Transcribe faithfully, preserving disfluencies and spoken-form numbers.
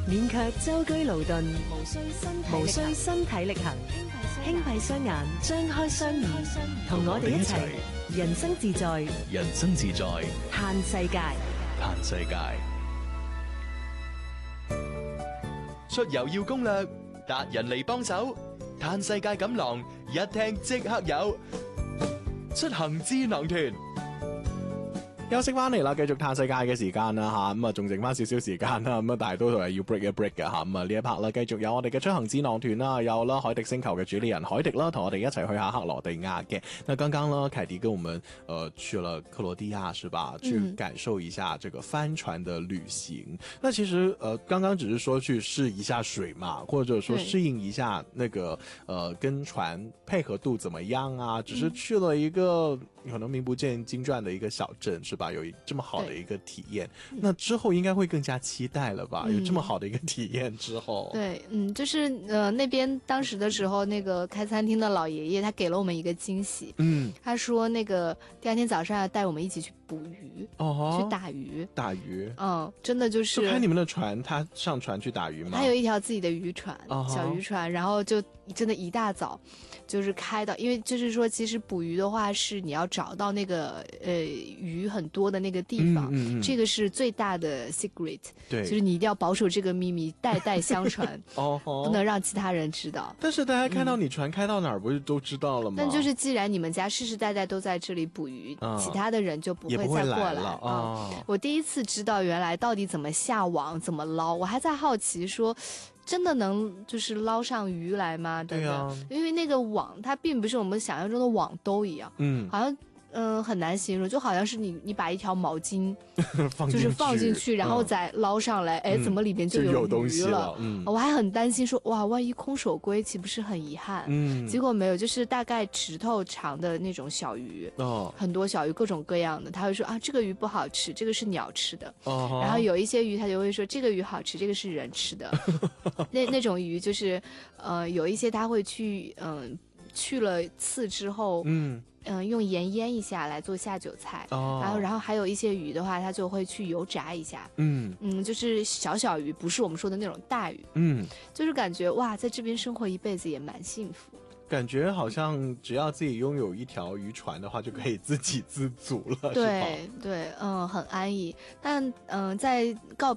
免卻舟車勞頓，無需身體無需身體力行，輕閉雙眼，張開雙耳，同我哋一齊人生自在， 人生自在， 嘆世界， 嘆世界。出遊要攻略，達人嚟幫手，嘆世界錦囊，一聽即刻有。出行智囊團。 休息翻嚟啦，繼續嘆世界嘅時間啦吓，咁啊仲剩翻少少時間啦，咁啊但係都係要 break 一 break 嘅吓，咁啊呢一 part 啦，繼續有我哋嘅出行智囊團啦，有啦海迪星球嘅主理人海迪啦，同我哋一齊去下克羅地亞嘅。那剛剛呢，凱迪跟我們呃去了克羅地亞是吧？去感受一下這個帆船的旅行。嗯、那其實呃剛剛只是說去試一下水嘛，或者說適應一下那個呃跟船配合度怎麼樣啊？只是去了一個可能名不見經傳的一個小鎮是吧？吧，有這麼好的一個體驗，那之後應該會更加期待了吧？嗯、有這麼好的一個體驗之後， 對，嗯，就是呃那邊當時的時候，那個開餐廳的老爺爺他給了我們一個驚喜，嗯，他說那個第二天早上要帶我們一起去捕魚，哦，去打魚， 打魚， 嗯，真的就是就開你們的船，他上船去打魚嗎？ 他有一條自己的漁船，哦、小漁船，然後就真的一大早就是開到，因為就是說其實捕魚的話是你要找到那個呃魚很多的那個地方，嗯嗯嗯，這個是最大的 secret， 對，就是你一定要保守這個秘密，代代相傳，哦，不能讓其他人知道。 但是大家看到你船開到哪兒，不是都知道了嗎？ 但就是既然你們家世世代代都在這裡捕魚，嗯、其他的人就不會再過來，來了、哦嗯。我第一次知道原來到底怎麼下網，怎麼撈，我還在好奇說。真的能就是撈上魚來嗎？對啊，因為那個網它並不是我們想象中的網兜一樣，嗯，好像嗯、呃、很難形容，就好像是你你把一條毛巾就是放進去，然後再撈上來，哎、嗯，怎麼裡面就有魚了？就有東西了，嗯，我還很擔心說哇，萬一空手歸豈不是很遺憾？嗯，結果沒有，就是大概指頭長的那種小魚，哦，很多小魚各種各樣的，他會說啊，這個魚不好吃，這個是鳥吃的，哦，然後有一些魚他就會說這個魚好吃，這個是人吃的。那那種魚就是呃有一些他會去嗯、呃、去了刺之後嗯嗯、呃、用鹽醃一下來做下酒菜，哦，然後然後還有一些魚的話他就會去油炸一下，嗯嗯就是小小魚，不是我們說的那種大魚，嗯就是感覺哇在這邊生活一輩子也蠻幸福， 感覺好像只要自己擁有一條漁船的話就可以自給自足了， 對對，嗯，很安逸。但嗯、呃，在告別